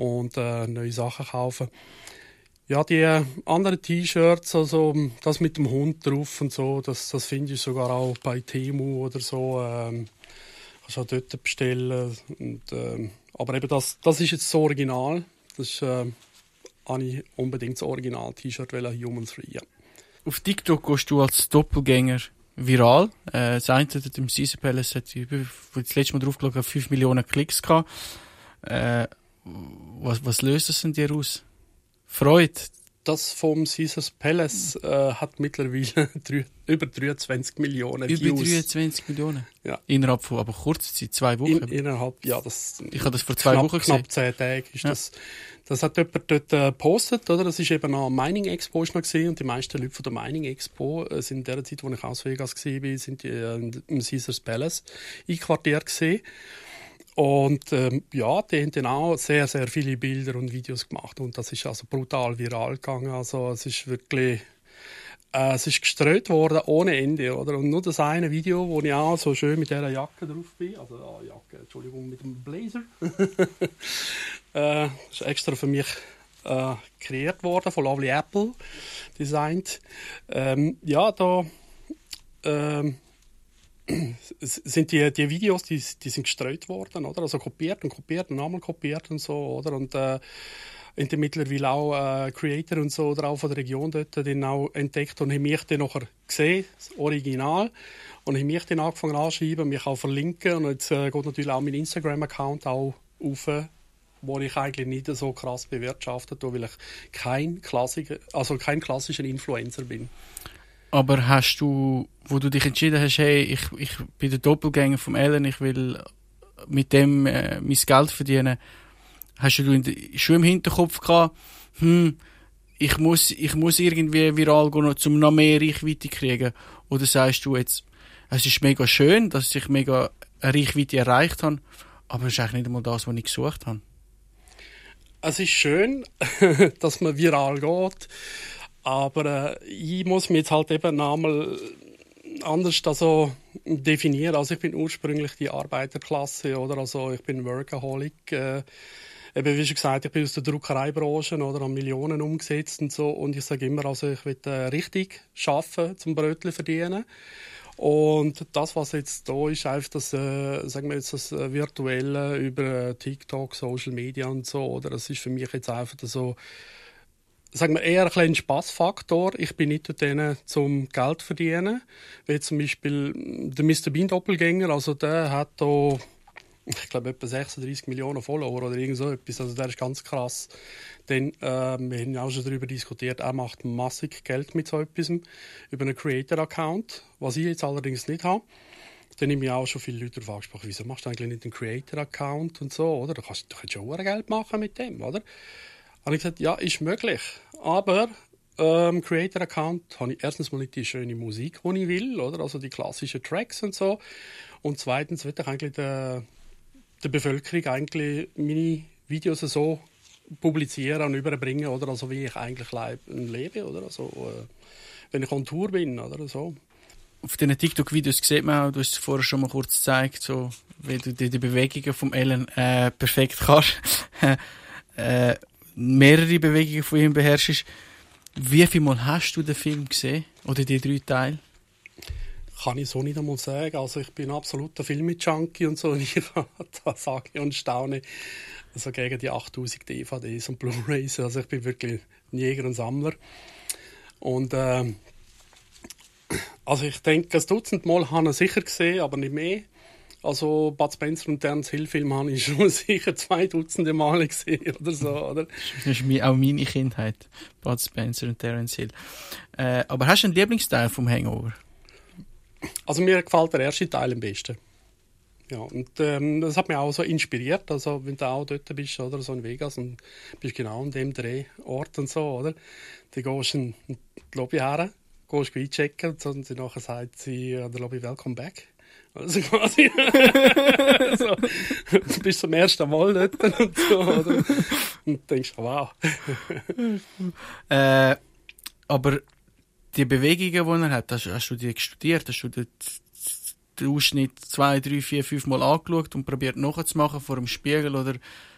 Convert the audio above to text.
und neue Sachen kaufen. Ja, die anderen T-Shirts, also das mit dem Hund drauf und so, das finde ich sogar auch bei Temu oder so. Kannst du auch dort bestellen. Und, aber eben das ist jetzt das Original. Das ist, habe ich unbedingt das Original-T-Shirt Human 3, ja. Auf TikTok gehst du als Doppelgänger viral. Das eine hat im Caesar Palace hat das letzte Mal drauf geschaut, 5 Millionen Klicks gehabt. Was löst das in dir aus? Freude? Das vom Caesars Palace hat mittlerweile über 23 Millionen Views. Über 23 Millionen? Ja. Innerhalb von aber kurzer Zeit, 2 Wochen? Innerhalb, ja. Ich habe das vor 2 Wochen gesehen. Knapp 10 Tage ist das. Das hat jemand dort gepostet, oder? Das ist eben an Mining Expo ist noch gesehen und die meisten Leute von der Mining Expo sind in der Zeit, wo ich aus Vegas war, sind im Caesars Palace einquartiert gesehen. Und ja, die haben dann auch sehr, sehr viele Bilder und Videos gemacht und das ist also brutal viral gegangen. Also es ist wirklich, es ist gestreut worden ohne Ende, oder? Und nur das eine Video, wo ich auch so schön mit dieser Jacke drauf bin, also Jacke, Entschuldigung, mit dem Blazer, ist extra für mich kreiert worden, von Lovely Apple designt. Ja, da sind die Videos, die sind gestreut worden, oder? Also kopiert und nochmal kopiert und so, oder? Und sind mittlerweile auch Creator und so oder auch von der Region dort dann auch entdeckt und haben mich dann nachher gesehen, das Original, und haben mich dann angefangen anzuschreiben, mich auch verlinken und jetzt geht natürlich auch mein Instagram-Account auch auf, wo ich eigentlich nicht so krass bewirtschaftet habe, weil ich kein klassischer Influencer bin. Aber hast du, wo du dich entschieden hast, hey, ich bin der Doppelgänger vom Alan, ich will mit dem mein Geld verdienen, hast du schon im Hinterkopf gehabt, ich muss irgendwie viral gehen, um noch mehr Reichweite zu kriegen? Oder sagst du jetzt, es ist mega schön, dass ich mega eine Reichweite erreicht habe, aber es ist eigentlich nicht einmal das, was ich gesucht habe? Es ist schön, dass man viral geht. Aber ich muss mich jetzt halt eben einmal anders definieren. Also ich bin ursprünglich die Arbeiterklasse, oder? Also ich bin Workaholic. Eben wie schon gesagt, ich bin aus der Druckereibranche, oder? Habe Millionen umgesetzt und so. Und ich sage immer, also ich will richtig arbeiten, zum Brötchen verdienen. Und das, was jetzt da ist, einfach das, sagen wir jetzt das Virtuelle über TikTok, Social Media und so, oder? Das ist für mich jetzt einfach so, sagen wir, eher ein kleiner Spassfaktor. Ich bin nicht dort zum Geld verdienen. Wie zum Beispiel der Mr. Bean Doppelgänger, also der hat da, ich glaube, etwa 36 Millionen Follower oder irgend so etwas. Also der ist ganz krass. Denn wir haben auch schon darüber diskutiert, er macht massig Geld mit so etwas über einen Creator-Account, was ich jetzt allerdings nicht habe. Dann habe ich mich auch schon viele Leute darauf angesprochen, wieso machst du eigentlich nicht einen Creator-Account und so, oder? Du kannst schon Geld machen mit dem, oder? Habe ich gesagt, ja, ist möglich. Aber Creator-Account habe ich erstens mal nicht die schöne Musik, die ich will, oder? Also die klassischen Tracks und so. Und zweitens will ich eigentlich der Bevölkerung eigentlich meine Videos so publizieren und überbringen, oder? Also wie ich eigentlich lebe, oder? Also, wenn ich on Tour bin, oder so. Auf diesen TikTok-Videos sieht man auch, du hast es vorher schon mal kurz gezeigt, so, wie du die Bewegungen vom Alan perfekt kannst. Mehrere Bewegungen von ihm beherrschst. Wie viel Mal hast du den Film gesehen? Oder die 3 Teile? Kann ich so nicht einmal sagen. Also ich bin absoluter Film-Junkie und so. Ich da sage und staune. Also gegen die 8000 DVDs und Blu-rays. Also ich bin wirklich ein Jäger und Sammler. Und also ich denke, ein Dutzend Mal habe ich sicher gesehen, aber nicht mehr. Also Bud Spencer und Terence Hill Film habe ich schon sicher 2 Dutzende Male gesehen oder so, oder? Das ist auch meine Kindheit, Bud Spencer und Terence Hill. Aber hast du einen Lieblingsteil vom Hangover? Also mir gefällt der erste Teil am besten. Ja, und das hat mich auch so inspiriert, also wenn du auch dort bist, oder, so in Vegas und bist genau an dem Drehort und so, oder? Dann gehst du in die Lobby her, gehst einchecken und sie nachher sagt sie an der Lobby «Welcome back». Also quasi so, du bist zum ersten Mal dort und so, oder? Und denkst, wow. Aber die Bewegungen, die er hat, hast du die studiert? Hast du den Ausschnitt 2, 3, 4, 5 Mal angeschaut und probiert nachzumachen vor dem Spiegel? Oder